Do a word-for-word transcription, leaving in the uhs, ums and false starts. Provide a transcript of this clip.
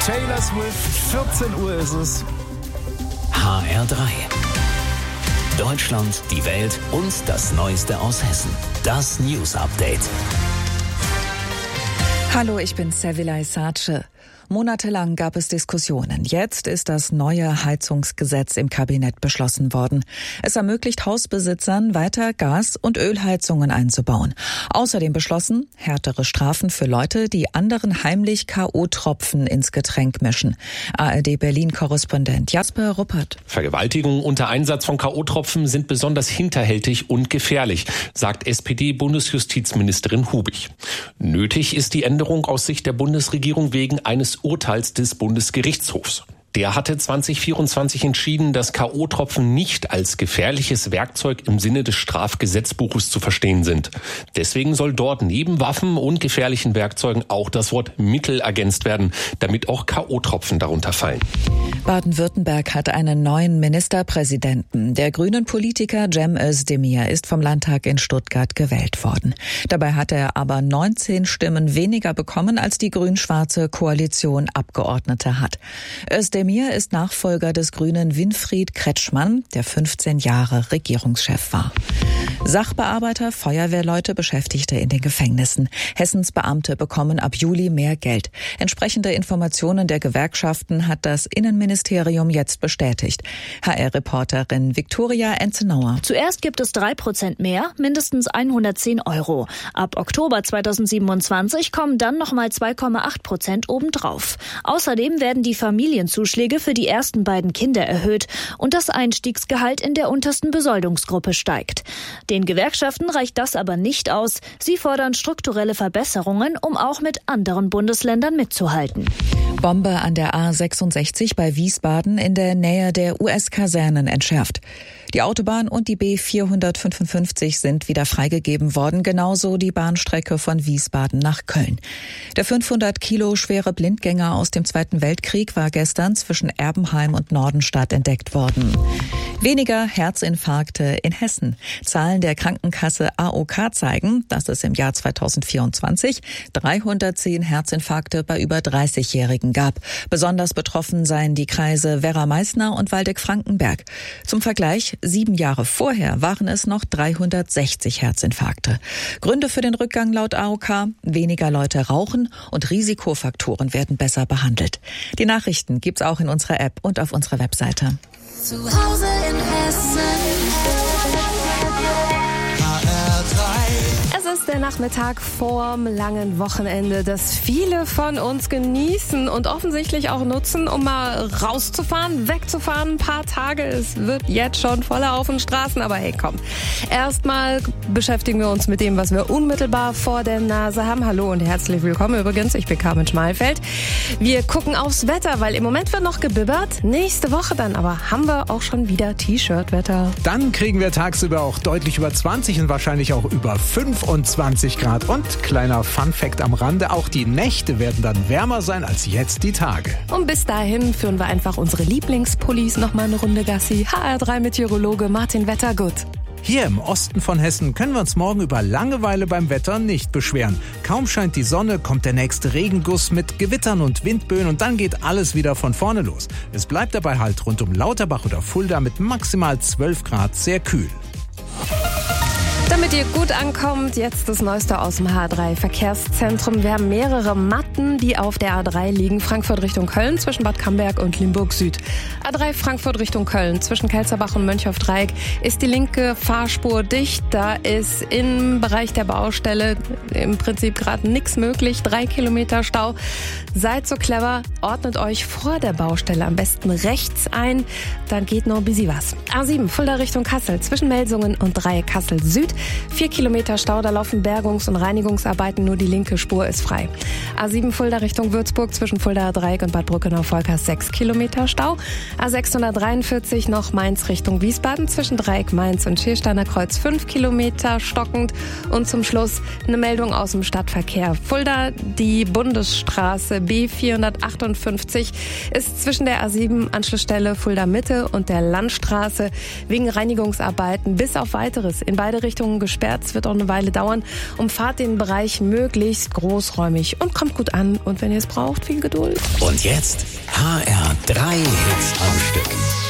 Taylor Swift, vierzehn Uhr ist es. H R drei. Deutschland, die Welt und das Neueste aus Hessen. Das News Update. Hallo, ich bin Sevilay Sace. Monatelang gab es Diskussionen. Jetzt ist das neue Heizungsgesetz im Kabinett beschlossen worden. Es ermöglicht Hausbesitzern, weiter Gas- und Ölheizungen einzubauen. Außerdem beschlossen, härtere Strafen für Leute, die anderen heimlich K O-Tropfen ins Getränk mischen. A R D Berlin-Korrespondent Jasper Ruppert. Vergewaltigungen unter Einsatz von K O-Tropfen sind besonders hinterhältig und gefährlich, sagt S P D-Bundesjustizministerin Hubig. Nötig ist die Änderung aus Sicht der Bundesregierung wegen eines Urteils des Bundesgerichtshofs. Der hatte zwanzig vierundzwanzig entschieden, dass K O-Tropfen nicht als gefährliches Werkzeug im Sinne des Strafgesetzbuches zu verstehen sind. Deswegen soll dort neben Waffen und gefährlichen Werkzeugen auch das Wort Mittel ergänzt werden, damit auch K O-Tropfen darunter fallen. Baden-Württemberg hat einen neuen Ministerpräsidenten. Der grünen Politiker Cem Özdemir ist vom Landtag in Stuttgart gewählt worden. Dabei hat er aber neunzehn Stimmen weniger bekommen, als die grün-schwarze Koalition Abgeordnete hat. Özdemir ist Nachfolger des Grünen Winfried Kretschmann, der fünfzehn Jahre Regierungschef war. Sachbearbeiter, Feuerwehrleute, Beschäftigte in den Gefängnissen. Hessens Beamte bekommen ab Juli mehr Geld. Entsprechende Informationen der Gewerkschaften hat das Innenministerium jetzt bestätigt. H R-Reporterin Viktoria Enzenauer. Zuerst gibt es drei Prozent mehr, mindestens hundertzehn Euro. Ab Oktober zweitausendsiebenundzwanzig kommen dann nochmal zwei Komma acht Prozent obendrauf. Außerdem werden die Familienzuschläge für die ersten beiden Kinder erhöht und das Einstiegsgehalt in der untersten Besoldungsgruppe steigt. Den Gewerkschaften reicht das aber nicht aus. Sie fordern strukturelle Verbesserungen, um auch mit anderen Bundesländern mitzuhalten. Bombe an der A sechsundsechzig bei Wiesbaden in der Nähe der U S-Kasernen entschärft. Die Autobahn und die B vierhundertfünfundfünfzig sind wieder freigegeben worden, genauso die Bahnstrecke von Wiesbaden nach Köln. Der fünfhundert Kilo schwere Blindgänger aus dem Zweiten Weltkrieg war gestern zwischen Erbenheim und Nordenstadt entdeckt worden. Weniger Herzinfarkte in Hessen. Zahlen der Krankenkasse A O K zeigen, dass es im Jahr zweitausendvierundzwanzig dreihundertzehn Herzinfarkte bei über dreißigjährigen gab. Besonders betroffen seien die Kreise Werra-Meißner und Waldeck-Frankenberg. Zum Vergleich, sieben Jahre vorher waren es noch dreihundertsechzig Herzinfarkte. Gründe für den Rückgang laut A O K: weniger Leute rauchen und Risikofaktoren werden besser behandelt. Die Nachrichten gibt's auch in unserer App und auf unserer Webseite. Zu Hause in Hessen. Es ist der Nachmittag vorm langen Wochenende, das viele von uns genießen und offensichtlich auch nutzen, um mal rauszufahren, wegzufahren. Ein paar Tage, es wird jetzt schon voller auf den Straßen, aber hey, komm. Erstmal beschäftigen wir uns mit dem, was wir unmittelbar vor der Nase haben. Hallo und herzlich willkommen übrigens, ich bin Carmen Schmalfeld. Wir gucken aufs Wetter, weil im Moment wird noch gebibbert. Nächste Woche dann aber haben wir auch schon wieder T-Shirt-Wetter. Dann kriegen wir tagsüber auch deutlich über zwanzig und wahrscheinlich auch über fünfundzwanzig Grad. Und kleiner Fun-Fact am Rande, auch die Nächte werden dann wärmer sein als jetzt die Tage. Und bis dahin führen wir einfach unsere Lieblingspullis noch mal eine Runde Gassi. H R drei Meteorologe Martin Wettergut. Hier im Osten von Hessen können wir uns morgen über Langeweile beim Wetter nicht beschweren. Kaum scheint die Sonne, kommt der nächste Regenguss mit Gewittern und Windböen und dann geht alles wieder von vorne los. Es bleibt dabei halt rund um Lauterbach oder Fulda mit maximal zwölf Grad sehr kühl. Damit ihr gut ankommt, jetzt das Neueste aus dem H drei Verkehrszentrum. Wir haben mehrere Matten, die auf der A drei liegen. Frankfurt Richtung Köln zwischen Bad Camberg und Limburg Süd. A drei Frankfurt Richtung Köln zwischen Kelzerbach und Mönchhoff-Dreieck ist die linke Fahrspur dicht. Da ist im Bereich der Baustelle im Prinzip gerade nichts möglich. Drei Kilometer Stau. Seid so clever, ordnet euch vor der Baustelle am besten rechts ein. Dann geht noch ein bisschen was. A sieben Fulda Richtung Kassel zwischen Melsungen und Dreieck Kassel Süd. Vier Kilometer Stau, da laufen Bergungs- und Reinigungsarbeiten, nur die linke Spur ist frei. A sieben Fulda Richtung Würzburg zwischen Fulda Dreieck und Bad Brückenau-Volkers sechs Kilometer Stau. A sechshundertdreiundvierzig noch Mainz Richtung Wiesbaden zwischen Dreieck Mainz und Schiersteiner Kreuz fünf Kilometer stockend. Und zum Schluss eine Meldung aus dem Stadtverkehr. Fulda, die Bundesstraße B vierhundertachtundfünfzig ist zwischen der A sieben Anschlussstelle Fulda Mitte und der Landstraße wegen Reinigungsarbeiten bis auf Weiteres in beide Richtungen gesperrt. Es wird auch eine Weile dauern. Umfahrt den Bereich möglichst großräumig und kommt gut an. an und wenn ihr es braucht, viel Geduld. Und jetzt H R drei Hits am Stück.